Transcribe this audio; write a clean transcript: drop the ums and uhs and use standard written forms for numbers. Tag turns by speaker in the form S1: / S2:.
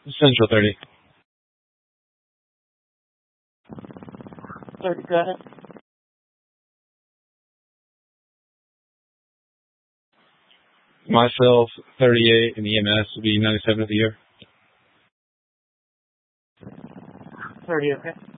S1: Central 30.
S2: 30, go ahead.
S1: Myself, 38, and EMS will be 97 of the year.
S2: 30, okay.